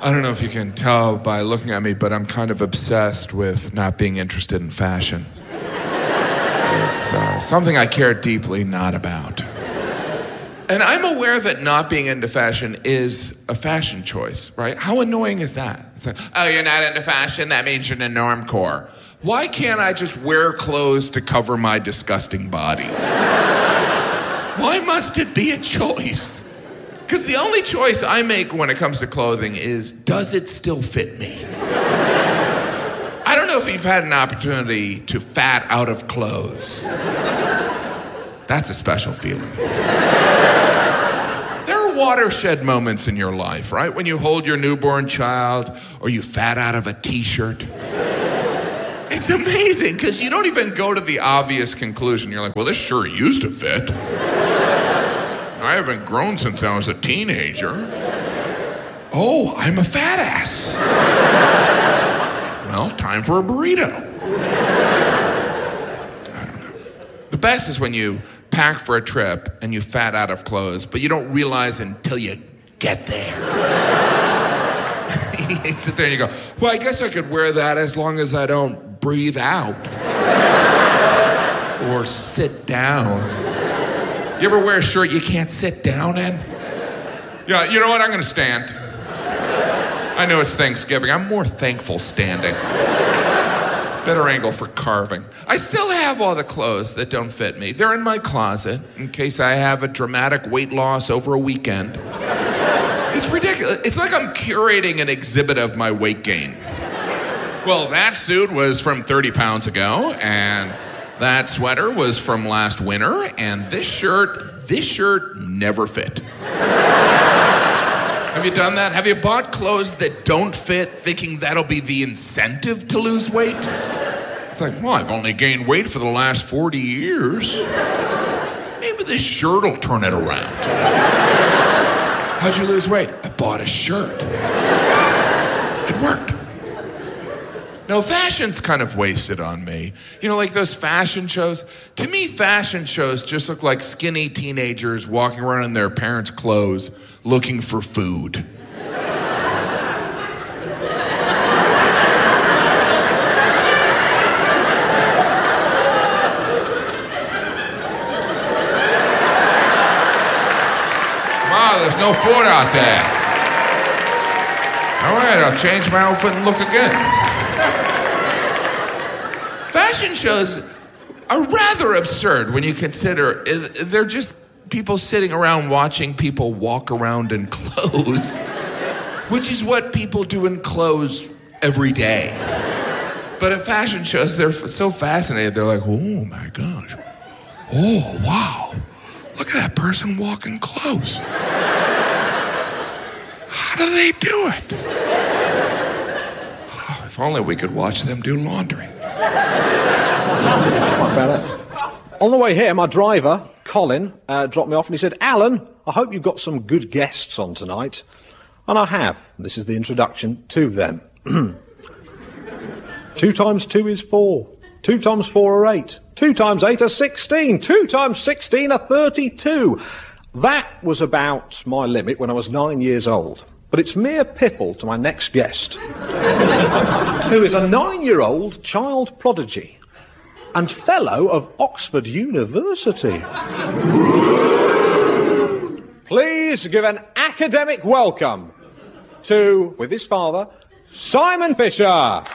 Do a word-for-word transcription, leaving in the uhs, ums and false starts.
I don't know if you can tell by looking at me, but I'm kind of obsessed with not being interested in fashion. It's uh, something I care deeply not about. And I'm aware that not being into fashion is a fashion choice, right? How annoying is that? It's like, oh, you're not into fashion? That means you're in the normcore. Why can't I just wear clothes to cover my disgusting body? Why must it be a choice? Because the only choice I make when it comes to clothing is, does it still fit me? I don't know if you've had an opportunity to fat out of clothes. That's a special feeling. There are watershed moments in your life, right? When you hold your newborn child or you fat out of a t-shirt. It's amazing because you don't even go to the obvious conclusion. You're like, well, this sure used to fit. I haven't grown since I was a teenager. Oh, I'm a fat ass. Well, time for a burrito. I don't know. The best is when you pack for a trip and you fat out of clothes, but you don't realize until you get there. You sit there and you go, well, I guess I could wear that as long as I don't breathe out. Or sit down. You ever wear a shirt you can't sit down in? Yeah, you know what? I'm gonna stand. I know it's Thanksgiving. I'm more thankful standing. Better angle for carving. I still have all the clothes that don't fit me. They're in my closet in case I have a dramatic weight loss over a weekend. It's ridiculous. It's like I'm curating an exhibit of my weight gain. Well, that suit was from thirty pounds ago, and that sweater was from last winter, and this shirt, this shirt never fit. Have you done that? Have you bought clothes that don't fit, thinking that'll be the incentive to lose weight? It's like, well, I've only gained weight for the last forty years. Maybe this shirt will turn it around. How'd you lose weight? I bought a shirt. It worked. No, fashion's kind of wasted on me. You know, like those fashion shows. To me, fashion shows just look like skinny teenagers walking around in their parents' clothes looking for food. Wow, there's no food out there. All right, I'll change my outfit and look again. Fashion shows are rather absurd when you consider they're just people sitting around watching people walk around in clothes, which is what people do in clothes every day. But at fashion shows, they're so fascinated. They're like, oh my gosh. Oh, wow. Look at that person walking close. How do they do it? Oh, if only we could watch them do laundry. On the way here, my driver, Colin, uh, dropped me off and he said, Alan, I hope you've got some good guests on tonight. And I have. This is the introduction to them. Two times two is four. Two times four are eight. Two times eight are sixteen. Two times sixteen are thirty-two. That was about my limit when I was nine years old. But it's mere piffle to my next guest, who is a nine-year-old child prodigy and fellow of Oxford University. Please give an academic welcome to, with his father, Simon Fisher.